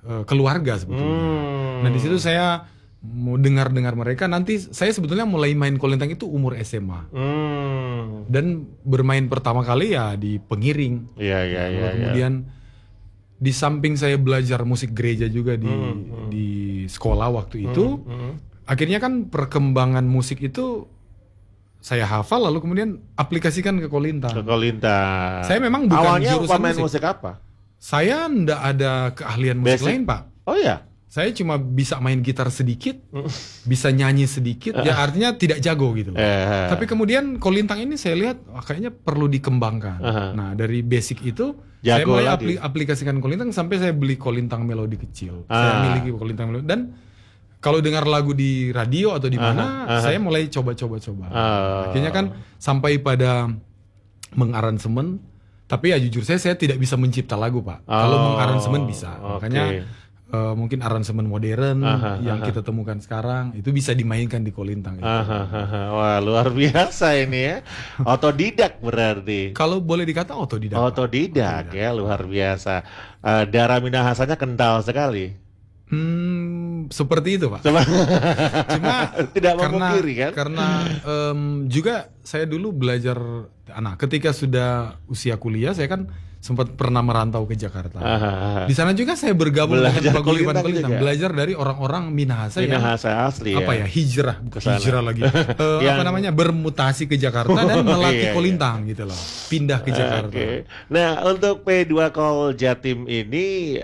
keluarga sebetulnya. Nah di situ saya mau dengar mereka. Nanti saya sebetulnya mulai main kolintang itu umur SMA. Dan bermain pertama kali ya di pengiring. Kemudian di samping saya belajar musik gereja juga di sekolah waktu itu. Akhirnya kan perkembangan musik itu saya hafal lalu kemudian aplikasikan ke kolintang. Saya memang bukan awalnya jurusan pemain musik apa? Saya ndak ada keahlian musik lain, Pak. Oh ya? Saya cuma bisa main gitar sedikit, bisa nyanyi sedikit, ya artinya tidak jago gitu loh. Tapi kemudian kolintang ini saya lihat kayaknya perlu dikembangkan. Nah dari basic itu saya mulai aplikasikan kolintang sampai saya beli kolintang melodi kecil. Saya miliki kolintang melodi dan kalau dengar lagu di radio atau di mana, saya mulai coba-coba. Akhirnya kan sampai pada mengaransemen, tapi ya jujur saya tidak bisa mencipta lagu, Pak. Kalau mengaransemen bisa, makanya mungkin aransemen modern yang kita temukan sekarang itu bisa dimainkan di kolintang. Wah luar biasa ini ya, otodidak berarti. Kalau boleh dikata otodidak. Otodidak ya, luar biasa. Darah Minahasanya kental sekali. Seperti itu, Pak. Cuma tidak memungkiri kan? Karena juga saya dulu belajar. Nah, ketika sudah usia kuliah, saya kan sempat pernah merantau ke Jakarta. Di sana juga saya bergabung dengan paguyuban kolintang, belajar dari orang-orang Minahasa yang asli apa ya, hijrah lagi. Apa namanya, bermutasi ke Jakarta dan melatih kolintang gitu loh, pindah ke Jakarta. Nah, untuk P2 Kol Jatim ini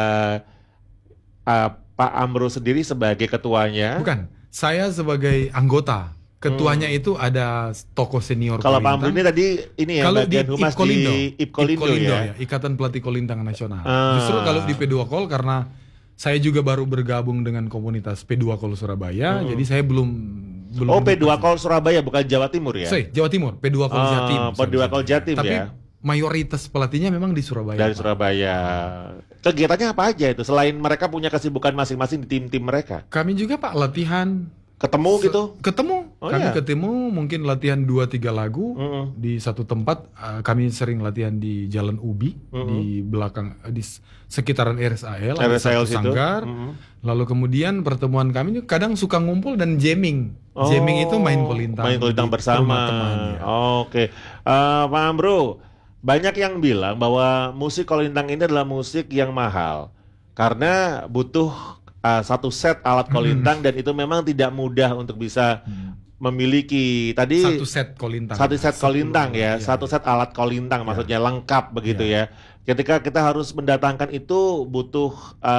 Pak Amro sendiri sebagai ketuanya? Bukan, saya sebagai anggota. Ketuanya itu ada tokoh senior Kalau Pak Amro ini tadi ini ya, kalau bagian humas di Ipkolindo ya? Ikatan Pelatih Kolintang Nasional. Justru kalau di P2 Kol karena saya juga baru bergabung dengan komunitas P2 Kol Surabaya, jadi saya belum P2 Kol Surabaya bukan Jawa Timur ya? Jawa Timur, P2 Kol Jatim. P2 Kol Jatim tapi, ya? Mayoritas pelatihnya memang di Surabaya. Dari Surabaya. Kegiatannya apa aja itu? Selain mereka punya kesibukan masing-masing di tim-tim mereka? Kami juga, Pak, latihan. Ketemu gitu? Ketemu. Kami ketemu mungkin latihan 2-3 lagu di satu tempat. Kami sering latihan di Jalan Ubi, di belakang, di sekitaran RSAL. Ada satu sanggar. Lalu kemudian pertemuan kami kadang suka ngumpul dan jamming. Jamming itu main kolintang. Main kolintang bersama. Oke. Pak Amro, banyak yang bilang bahwa musik kolintang ini adalah musik yang mahal karena butuh satu set alat kolintang dan itu memang tidak mudah untuk bisa memiliki tadi satu set kolintang ya, satu set alat kolintang maksudnya lengkap begitu ya. Ketika kita harus mendatangkan itu butuh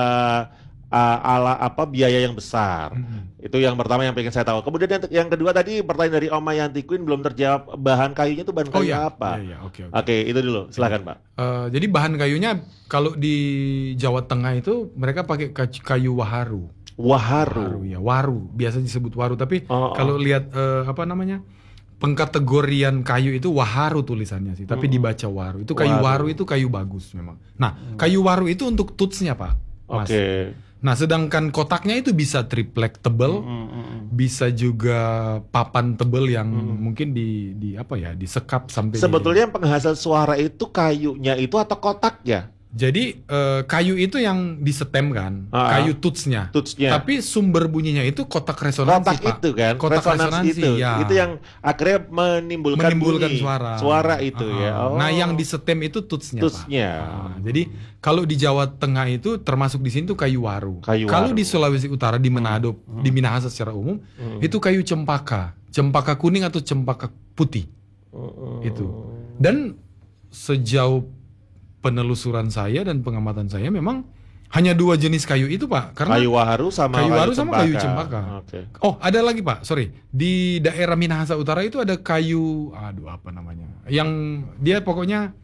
biaya yang besar. Itu yang pertama yang pengen saya tahu. Kemudian yang kedua tadi pertanyaan dari Om Mayanti Queen belum terjawab, bahan kayunya itu bahan kayu apa? Oke, itu dulu. Silakan, Pak. Jadi bahan kayunya kalau di Jawa Tengah itu mereka pakai kayu waharu. Waru. Biasa disebut waru, tapi kalau lihat pengkategorian kayu itu waharu tulisannya sih, tapi dibaca waru. Itu kayu waru itu kayu bagus memang. Nah, kayu waru itu untuk tutsnya, Pak. Mas. Nah, sedangkan kotaknya itu bisa triplek tebel, bisa juga papan tebel yang mungkin disekap sampai. Sebetulnya penghasil suara itu kayunya itu atau kotaknya? Jadi kayu itu yang disetem kan, kayu tutsnya. Tapi sumber bunyinya itu kotak resonansi, Pak. Itu kan, kotak resonansi itu. Ya. Itu yang akhirnya menimbulkan bunyi, suara itu ya. Nah, yang disetem itu tutsnya, Pak. Jadi kalau di Jawa Tengah itu termasuk di sini tuh kayu waru. Kalau di Sulawesi Utara, di Manado, di Minahasa secara umum itu kayu cempaka kuning atau cempaka putih. Itu. Dan sejauh penelusuran saya dan pengamatan saya memang hanya 2 jenis kayu itu, Pak. Karena kayu waru sama kayu cempaka. Oh, ada lagi, Pak. Sorry. Di daerah Minahasa Utara itu ada kayu, apa namanya? Yang dia pokoknya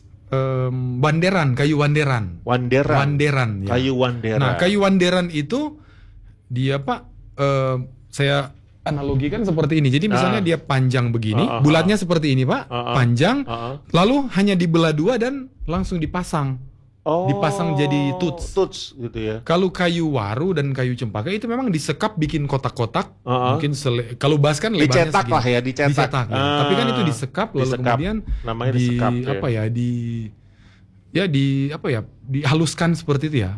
kayu wanderan. Ya. Kayu wanderan. Nah, kayu wanderan itu dia, Pak, saya analogikan seperti ini. Jadi misalnya dia panjang begini, bulatnya seperti ini, Pak, panjang, lalu hanya dibelah 2 dan langsung dipasang. Dipasang jadi tuts gitu ya. Kalau kayu waru dan kayu cempaka itu memang disekap bikin kotak-kotak. Mungkin kalau bas kan lebarnya dicetak lah ya, dicetak. Tapi kan itu disekap lalu kemudian namanya disekap, dihaluskan seperti itu ya.